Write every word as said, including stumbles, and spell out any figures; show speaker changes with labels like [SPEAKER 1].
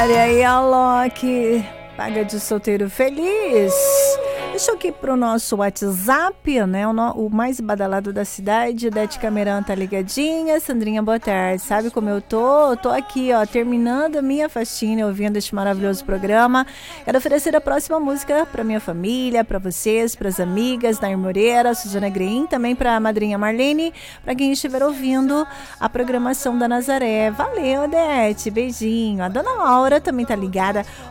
[SPEAKER 1] Olha aí a Loki, paga de solteiro feliz. Deixa eu aqui pro nosso WhatsApp, né? O, no, o mais badalado da cidade. Dete Cameron tá ligadinha. Sandrinha, boa tarde. Sabe como eu tô? Eu tô aqui, ó, terminando a minha faxina, ouvindo este maravilhoso programa. Quero oferecer a próxima música pra minha família, pra vocês, pras amigas, Nair Moreira, Suzana Green, também pra madrinha Marlene, pra quem estiver ouvindo a programação da Nazaré. Valeu, Dete. Beijinho. A dona Laura também tá ligada.